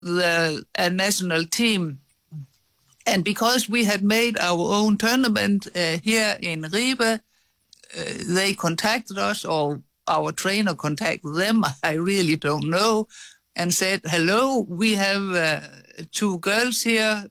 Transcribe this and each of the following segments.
a national team. And because we had made our own tournament here in Ribe, they contacted us, or our trainer contacted them, I really don't know, and said, hello, we have two girls here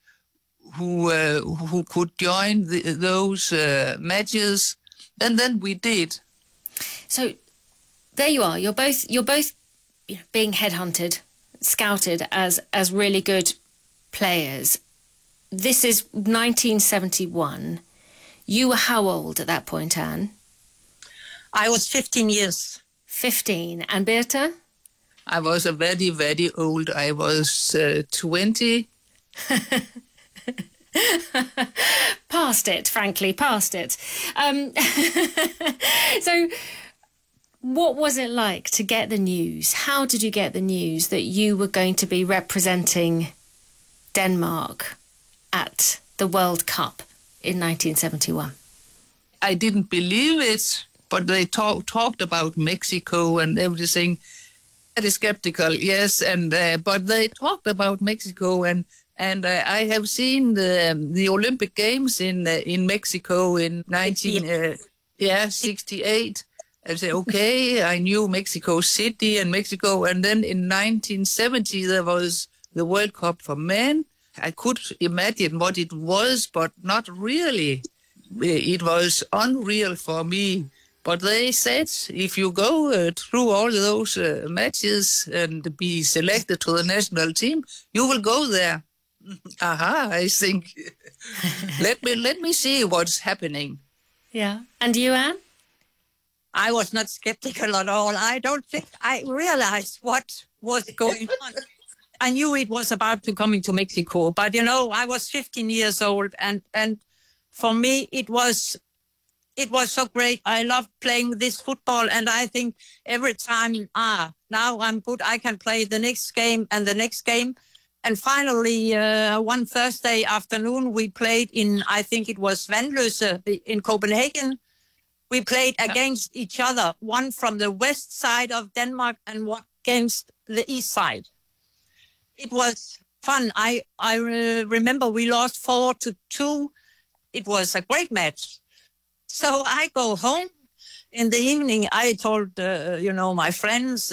who could join those matches. And then we did. So there you are. You're both being headhunted, scouted as really good players. This is 1971. You were how old at that point, Anne? I was 15 years. 15. And Birte? I was very, very old. I was 20. Past it, frankly, past it. So what was it like to get the news? How did you get the news that you were going to be representing Denmark at the World Cup in 1971? I didn't believe it, but they talked about Mexico and everything. Very skeptical, yes, and but they talked about Mexico, and I have seen the Olympic Games in Mexico in 1968. I said, okay, I knew Mexico City and Mexico, and then in 1970 there was the World Cup for men. I could imagine what it was, but not really. It was unreal for me. But they said, if you go through all those matches and be selected to the national team, you will go there. Aha, I think. let me see what's happening. Yeah. And you, Anne? I was not skeptical at all. I don't think I realized what was going on. I knew it was about to come into Mexico, but I was 15 years old, and for me it was so great. I loved playing this football, and I think every time, now I'm good, I can play the next game and the next game. And finally, one Thursday afternoon, we played in, I think it was Vandløse in Copenhagen. We played against each other, one from the west side of Denmark and one against the east side. It was fun. I remember we lost 4-2. It was a great match. So I go home in the evening. I told, my friends,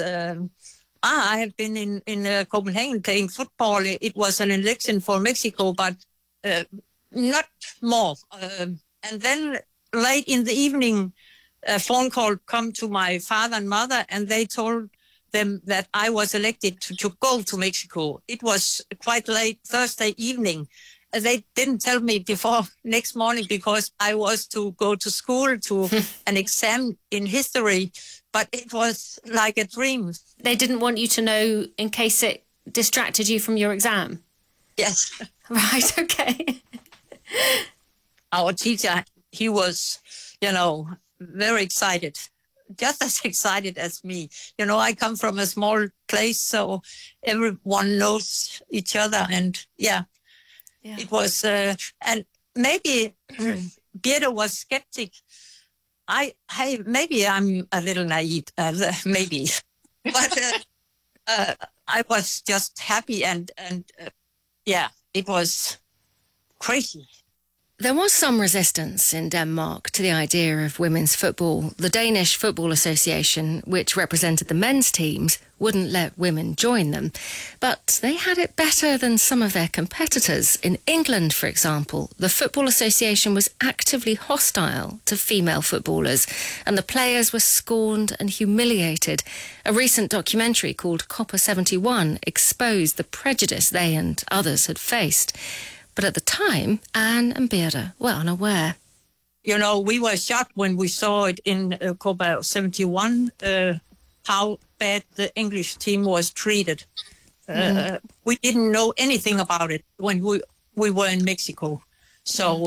I have been in Copenhagen playing football. It was an election for Mexico, but not more. And then late in the evening, a phone call come to my father and mother, and they told them that I was elected to go to Mexico. It was quite late Thursday evening. They didn't tell me before next morning because I was to go to school to an exam in history, but it was like a dream. They didn't want you to know in case it distracted you from your exam? Yes. Right, okay. Our teacher, he was, very excited. Just as excited as me. I come from a small place, so everyone knows each other. And it was, and maybe Birte was skeptic. Maybe I'm a little naive, maybe. But I was just happy and it was crazy. There was some resistance in Denmark to the idea of women's football. The Danish Football Association, which represented the men's teams, wouldn't let women join them. But they had it better than some of their competitors. In England, for example, the Football Association was actively hostile to female footballers, and the players were scorned and humiliated. A recent documentary called Copper 71 exposed the prejudice they and others had faced. But at the time, Anne and Birte were unaware. We were shocked when we saw it in Copa 71, how bad the English team was treated. We didn't know anything about it when we were in Mexico. So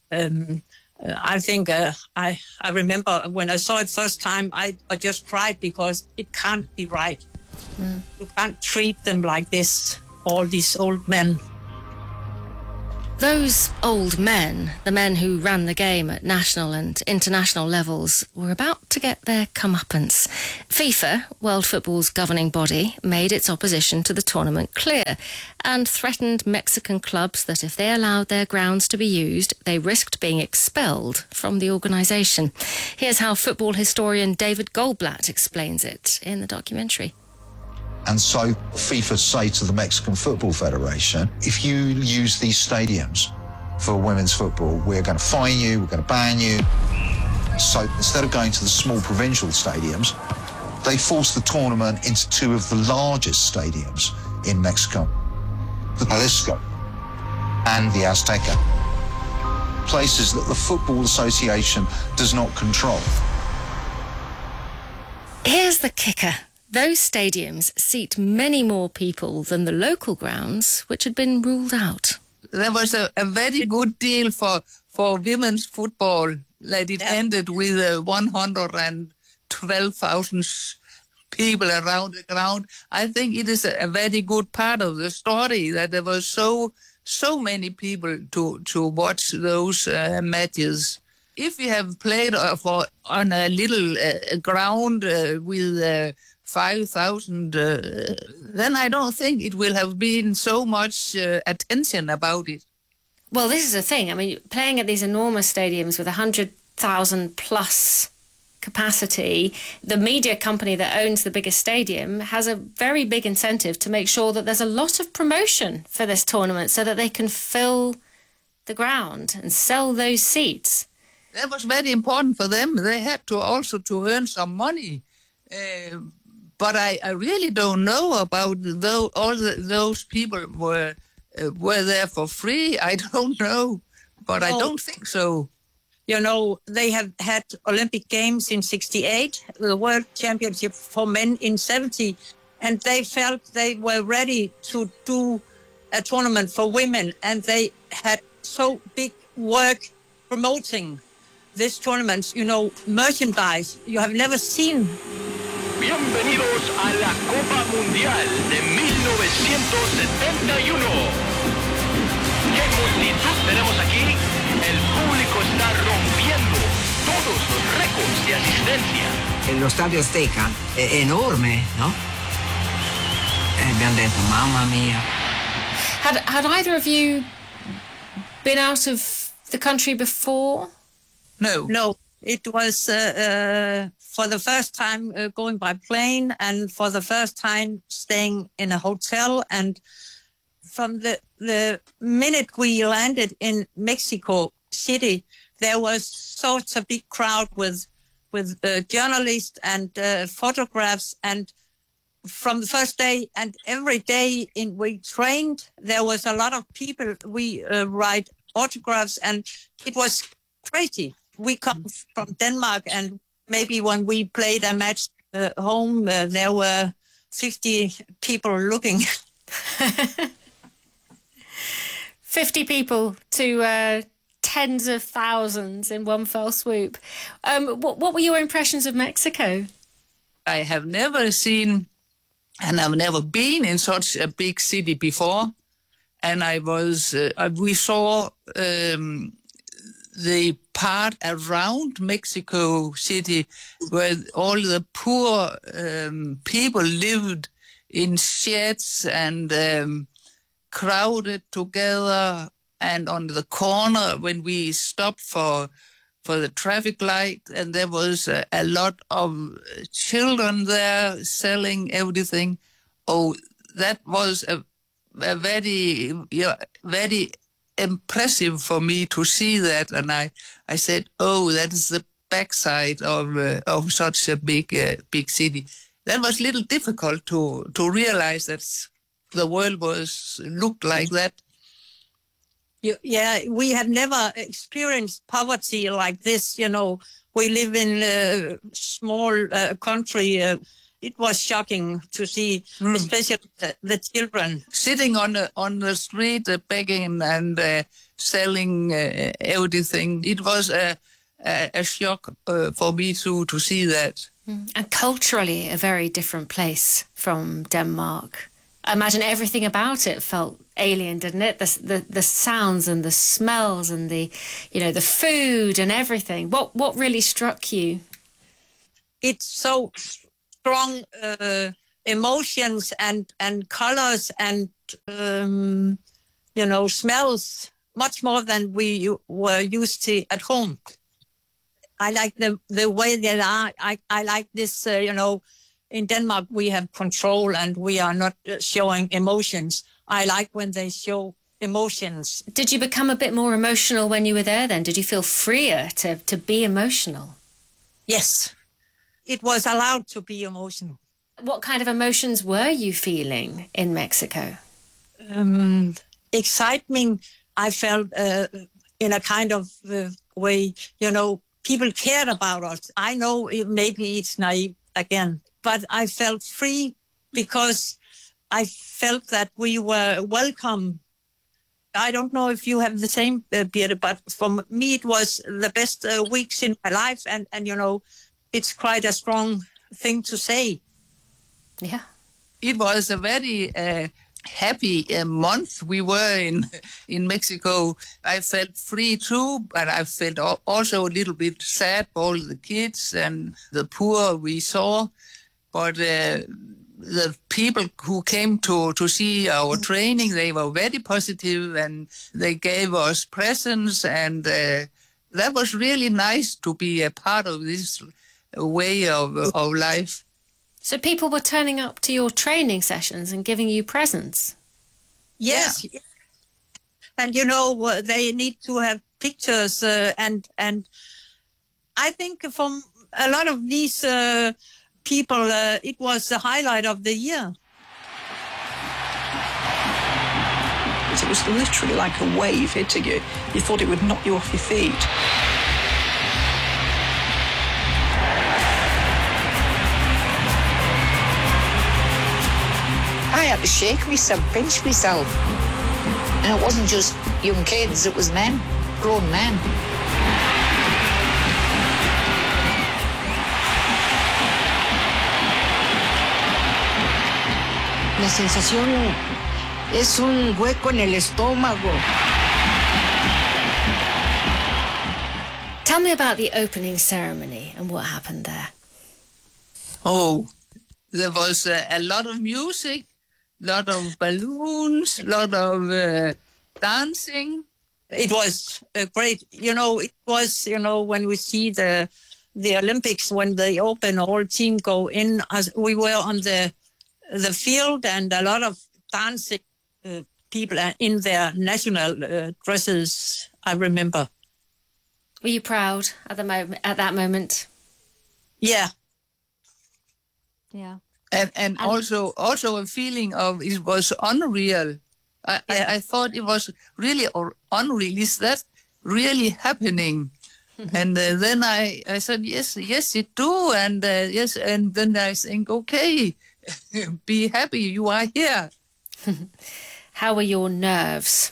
I think I remember when I saw it first time, I just cried because it can't be right. You can't treat them like this, all these old men. Those old men, the men who ran the game at national and international levels, were about to get their comeuppance. FIFA, world football's governing body, made its opposition to the tournament clear and threatened Mexican clubs that if they allowed their grounds to be used, they risked being expelled from the organisation. Here's how football historian David Goldblatt explains it in the documentary. And so FIFA say to the Mexican Football Federation, if you use these stadiums for women's football, we're going to fine you, we're going to ban you. So instead of going to the small provincial stadiums, they forced the tournament into two of the largest stadiums in Mexico, the Jalisco and the Azteca, places that the Football Association does not control. Here's the kicker. Those stadiums seat many more people than the local grounds, which had been ruled out. There was a very good deal for women's football that it ended with 112,000 people around the ground. I think it is a very good part of the story that there was so many people to watch those matches. If we have played on a little ground with 5,000, then I don't think it will have been so much attention about it. Well, this is the thing. I mean, playing at these enormous stadiums with 100,000 plus capacity, the media company that owns the biggest stadium has a very big incentive to make sure that there's a lot of promotion for this tournament so that they can fill the ground and sell those seats. That was very important for them. They had to also to earn some money. But I really don't know about those people were there for free. I don't know, but I don't think so. You know, they have had Olympic Games in 68, the World Championship for men in 70, and they felt they were ready to do a tournament for women, and they had so big work promoting this tournament, you know, merchandise you have never seen. Bienvenidos a la Copa Mundial de 1971. ¡Qué multitud tenemos aquí! El público está rompiendo todos los récords de asistencia. Lo Stadio Azteca è enorme, no? Abbiamo detto, mamma mia. Had either of you been out of the country before? No. It was for the first time going by plane and for the first time staying in a hotel. And from the minute we landed in Mexico City, there was such a big crowd with journalists and photographs. And from the first day and every day we trained, there was a lot of people. We write autographs and it was crazy. We come from Denmark, and maybe when we played a match home, there were 50 people looking. 50 people to tens of thousands in one fell swoop. What were your impressions of Mexico? I have never seen, and I've never been in such a big city before. And we saw the part around Mexico City where all the poor people lived in sheds and crowded together. And on the corner, when we stopped for the traffic light, and there was a lot of children there selling everything. Oh, that was a very, very impressive for me to see that. And I said, oh, that is the backside of such a big city. That was a little difficult to realize that the world looked like that. Yeah, we have never experienced poverty like this. You know, we live in a small country. It was shocking to see, especially the children sitting on the street, begging and selling everything. It was a shock for me to see that. And culturally, a very different place from Denmark. I imagine everything about it felt alien, didn't it? The sounds and the smells and the food and everything. What really struck you? It's so strong emotions and colors and smells, much more than we were used to at home. I like the way they are. I like this, in Denmark we have control and we are not showing emotions. I like when they show emotions. Did you become a bit more emotional when you were there then? Did you feel freer to be emotional? Yes, it was allowed to be emotional. What kind of emotions were you feeling in Mexico? Excitement, I felt in a kind of way, people cared about us. I know maybe it's naive again, but I felt free because I felt that we were welcome. I don't know if you have the same, Birte, but for me it was the best weeks in my life. And it's quite a strong thing to say. Yeah. It was a very happy month we were in Mexico. I felt free too, but I felt also a little bit sad for all the kids and the poor we saw. But the people who came to see our training, they were very positive and they gave us presents, and that was really nice to be a part of this way of life. So people were turning up to your training sessions and giving you presents? Yes. Yeah. And, they need to have pictures. And I think from a lot of these people, it was the highlight of the year. It was literally like a wave hitting you. You thought it would knock you off your feet. I had to shake myself, pinch myself. And it wasn't just young kids, it was men, grown men. La sensación es un hueco en el estómago. Tell me about the opening ceremony and what happened there. Oh, there was a lot of music, a lot of balloons, a lot of dancing. It was great. It was, when we see the Olympics, when they open, all team go in, as we were on the field, and a lot of dancing people in their national dresses, I remember. Were you proud at that moment? Yeah. Yeah. And also a feeling of it was unreal. I thought it was really unreal. Is that really happening? And then I said, yes, it do. And yes, and then I think, okay, be happy you are here. How were your nerves?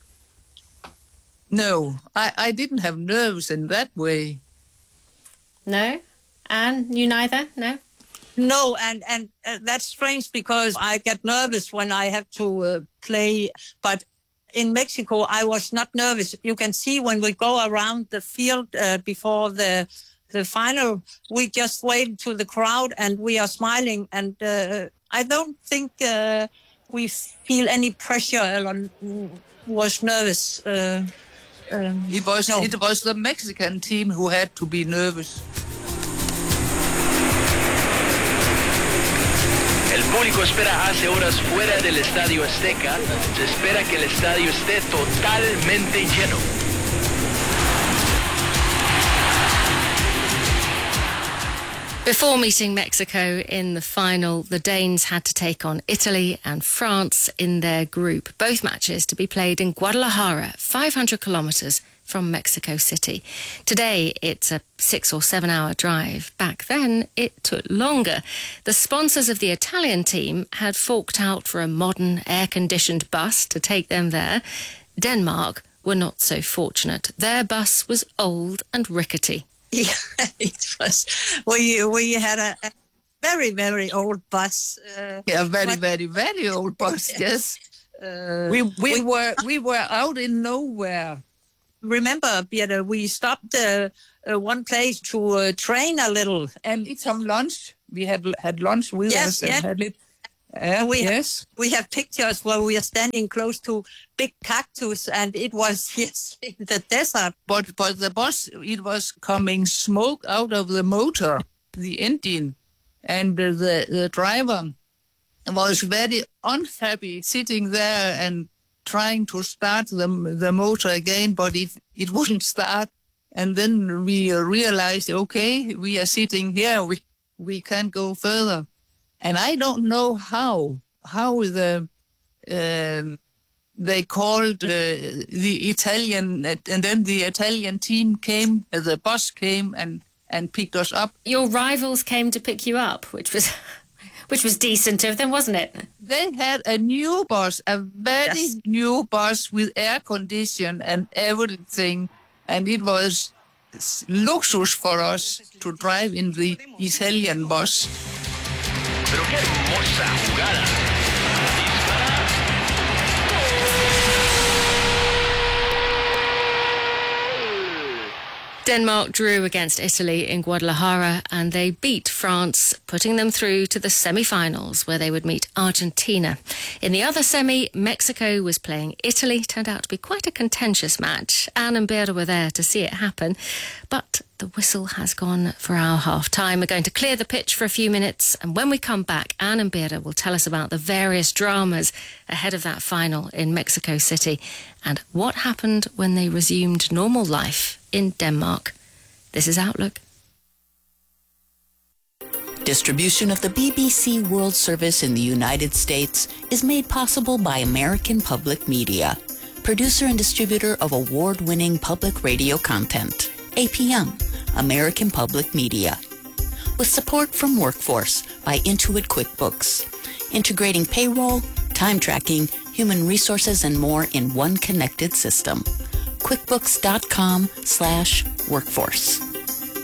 No, I didn't have nerves in that way. No? Anne, you neither? No? No, and that's strange because I get nervous when I have to play. But in Mexico, I was not nervous. You can see when we go around the field before the final, we just wait to the crowd and we are smiling. And I don't think we feel any pressure or was nervous. It was the Mexican team who had to be nervous. El público espera hace horas fuera del Estadio Azteca. Se espera que el estadio esté totalmente lleno. Before meeting Mexico in the final, the Danes had to take on Italy and France in their group. Both matches to be played in Guadalajara, 500 kilometres from Mexico City. Today, it's a 6 or 7 hour drive. Back then, it took longer. The sponsors of the Italian team had forked out for a modern air-conditioned bus to take them there. Denmark were not so fortunate. Their bus was old and rickety. Yeah, it was. We had very, very old bus. Very old bus. Yes. We were out in nowhere. Remember, Birthe, we stopped one place to train a little and eat some lunch. We had lunch with us. Yes. And had it. We have pictures where we are standing close to big cactus, and it was in the desert. But the bus, it was coming smoke out of the motor, the engine, and the driver was very unhappy sitting there and trying to start the motor again, but it wouldn't start. And then we realized, okay, we are sitting here, we can't go further. And I don't know how they called the Italian, and then the Italian team came, the bus came and picked us up. Your rivals came to pick you up, which was decent of them, wasn't it? They had a new bus, a very new bus with air condition and everything, and it was luxury for us to drive in the Italian bus. Pero qué hermosa jugada. Dispara. Denmark drew against Italy in Guadalajara and they beat France, putting them through to the semi-finals where they would meet Argentina. In the other semi, Mexico was playing Italy. Turned out to be quite a contentious match. Anne and Birthe were there to see it happen. But the whistle has gone for our half-time. We're going to clear the pitch for a few minutes, and when we come back, Anne and Birthe will tell us about the various dramas ahead of that final in Mexico City and what happened when they resumed normal life in Denmark. This is Outlook. Distribution of the BBC World Service in the United States is made possible by American Public Media, producer and distributor of award-winning public radio content. APM, American Public Media. With support from Workforce by Intuit QuickBooks, integrating payroll, time tracking, human resources, and more in one connected system. QuickBooks.com/workforce.